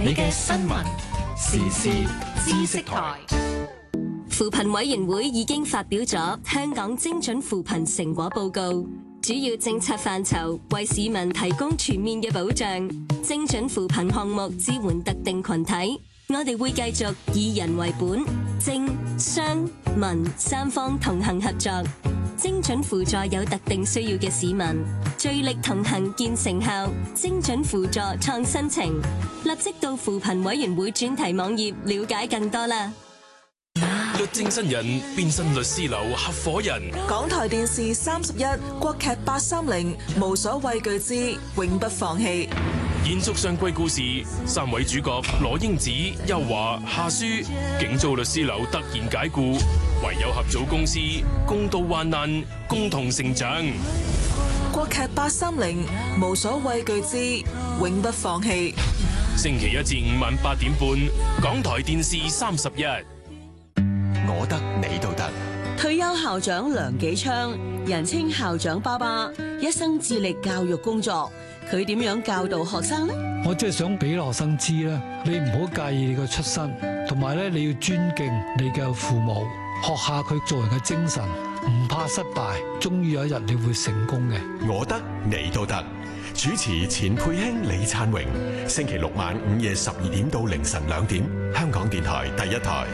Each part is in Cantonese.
你嘅新聞時事知識台。 扶貧委員會已經發表咗香港精準扶貧成果報告，主要政策範疇為市民提供全面嘅保障。精準扶貧項目支援特定群體，我哋會繼續以人為本，政、商、民三方同行合作，精準輔助有特定需要嘅市民，聚力同行見成效，精準輔助創新情。立即到扶貧委員會專題網頁了解更多啦。 律政新人變身律師樓合伙人。 港台電視31國劇830無所畏懼之永不放棄。 延續上季故事，3位主角羅英子、邱華、夏書，警遭律師樓突然解雇，唯有合組公司，共度患難，共同成長。 國劇830無所畏懼之永不放棄。 星期1至5晚8點半，港台電視31。 我得你都得。 退休校長梁紀昌，人稱校長爸爸，一生致力教育工作。佢點樣教導學生呢？ 我即係想俾學生知啦，你唔好介意你個出身，同埋咧你要尊敬你嘅父母，學下佢做人嘅精神，唔怕失敗，終於有一日你會成功嘅。 我得你都得。主持錢佩卿、李燦榮，星期6晚午夜12點到凌晨2點，香港電台第一台。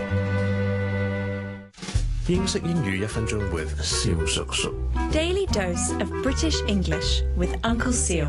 英式英語1分鐘 with 蕭叔叔。 Daily dose of British English with Uncle Seal。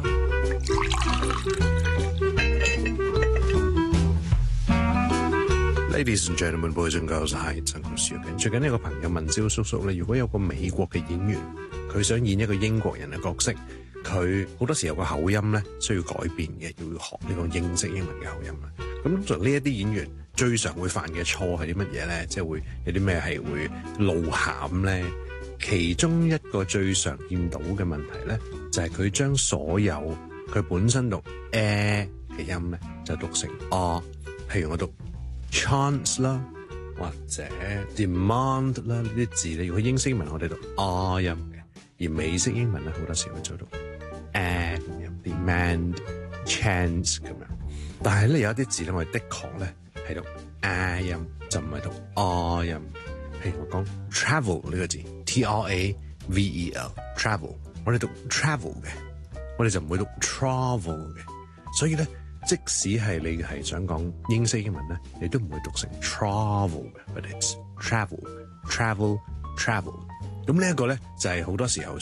Ladies and gentlemen, boys and girls， 係Uncle Seal。最近有個朋友問蕭叔叔咧，如果有個美國嘅演員，佢想演一個英國人嘅角色，佢好多時有個口音咧需要改變嘅，要學呢個英式英文嘅口音啦。咁通常呢一啲演員最常會犯嘅錯係啲乜嘢咧？即係會有啲咩係會露餡咧？其中一個最常見到嘅問題咧，就係佢將所有佢本身讀嘅音咧，就讀成譬如我讀 chance 啦，或者 demand 啦，呢啲字咧，如果英式英文我哋讀音嘅，而美式英文咧好多時會做到demand chance 咁樣。但係咧有一啲字咧，我哋的確咧係讀音，就唔係讀音。譬如我講 travel 呢個字 travel travel， 我哋讀 travel 嘅，我哋就唔會讀 travel 嘅。所以咧，即使係你係想講英式英文咧，你都唔會讀成 travel 嘅，but it's travel travel travel。咁呢一個咧就係好多時候